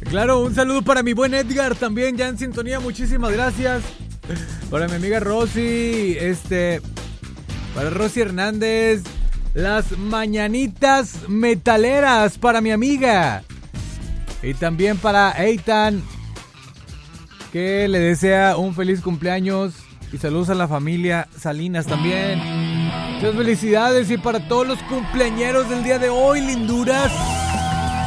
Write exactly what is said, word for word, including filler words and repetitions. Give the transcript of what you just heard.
Claro, un saludo para mi buen Edgar también, ya en sintonía, muchísimas gracias. Para mi amiga Rosy, este, para Rosy Hernández, las mañanitas metaleras para mi amiga. Y también para Eitan, que le desea un feliz cumpleaños. Y saludos a la familia Salinas también. Muchas felicidades y para todos los cumpleañeros del día de hoy, linduras.